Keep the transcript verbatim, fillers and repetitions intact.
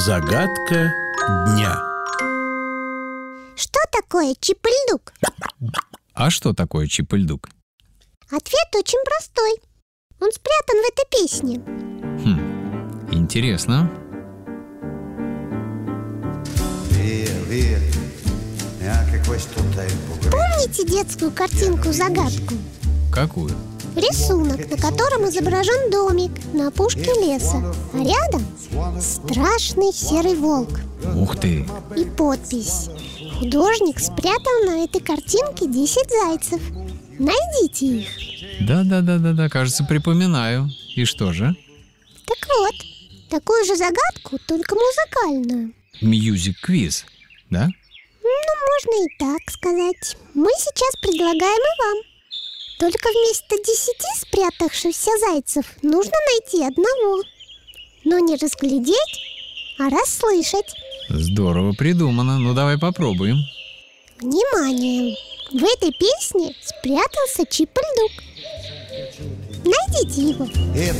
Загадка дня. Что такое чипыльдук? А что такое чипыльдук? Ответ очень простой. Он спрятан в этой песне. Хм, интересно. Помните детскую картинку-загадку? Какую? Рисунок, на котором изображен домик на опушке леса, а рядом страшный серый волк. Ух ты! И подпись: художник спрятал на этой картинке десять зайцев. Найдите их. Да-да-да-да-да, кажется, припоминаю. И что же? Так вот, такую же загадку, только музыкальную. Мьюзик-квиз, да? Ну, можно и так сказать. Мы сейчас предлагаем и вам. Только вместо десяти спрятавшихся зайцев нужно найти одного. Но не разглядеть, а расслышать. Здорово придумано. Ну, давай попробуем. Внимание! В этой песне спрятался чипыльдук. Найдите его.